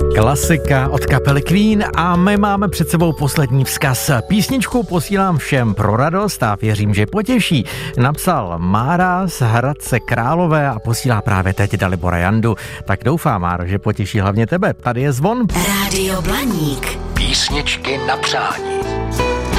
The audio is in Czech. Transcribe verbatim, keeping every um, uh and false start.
Klasika od kapely Queen a my máme před sebou poslední vzkaz. Písničku posílám všem pro radost a věřím, že potěší. Napsal Mára z Hradce Králové a posílá právě teď Dalibora Jandu. Tak doufám, Máro, že potěší hlavně tebe. Tady je zvon. Rádio Blaník. Písničky na přání.